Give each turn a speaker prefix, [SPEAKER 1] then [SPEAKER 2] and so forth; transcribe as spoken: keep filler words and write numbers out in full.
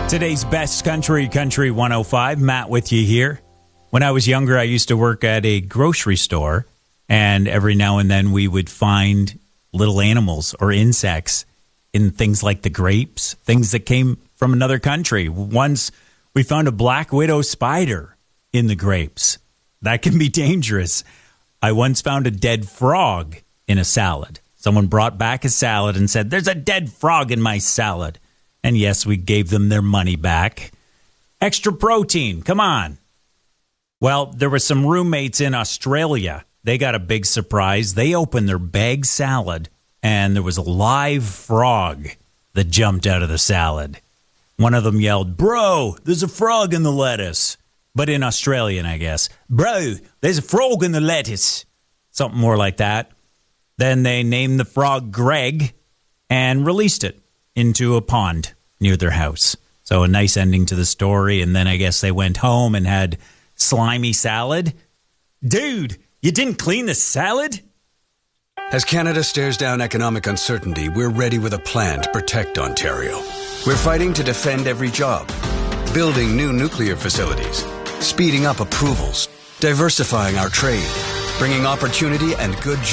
[SPEAKER 1] Today's best country, Country one oh five. Matt with you here. When I was younger, I used to work at a grocery store, and every now and then we would find little animals or insects in things like the grapes, things that came from another country. Once we found a black widow spider in the grapes. That can be dangerous. I once found a dead frog in a salad. Someone brought back a salad and said, "There's a dead frog in my salad." And yes, we gave them their money back. Extra protein, come on. Well, there were some roommates in Australia. They got a big surprise. They opened their bag salad, and there was a live frog that jumped out of the salad. One of them yelled, "Bro, there's a frog in the lettuce." But in Australian, I guess. "Bro, there's a frog in the lettuce." Something more like that. Then they named the frog Greg and released it into a pond near their house. So a nice ending to the story. And then I guess they went home and had slimy salad. Dude, you didn't clean the salad?
[SPEAKER 2] As Canada stares down economic uncertainty, we're ready with a plan to protect Ontario. We're fighting to defend every job, building new nuclear facilities, speeding up approvals, diversifying our trade, bringing opportunity and good jobs.